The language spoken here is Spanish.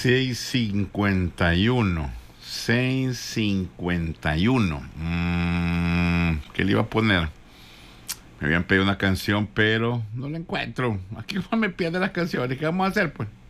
6:51. 6:51. ¿Qué le iba a poner? Me habían pedido una canción, pero no la encuentro. Aquí me pierde las canciones. ¿Qué vamos a hacer, pues?